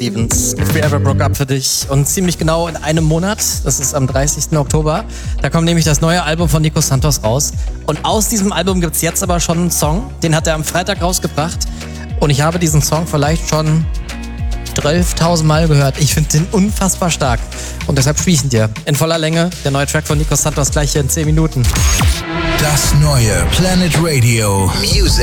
Stevens. If We Ever Broke Up für dich. Und ziemlich genau in einem Monat, das ist am 30. Oktober, da kommt nämlich das neue Album von Nico Santos raus. Und aus diesem Album gibt's jetzt aber schon einen Song, den hat er am Freitag rausgebracht. Und ich habe diesen Song vielleicht schon 12.000 Mal gehört. Ich finde den unfassbar stark. Und deshalb spiele ich ihn dir in voller Länge. Der neue Track von Nico Santos gleich hier in 10 Minuten. Das neue Planet Radio Music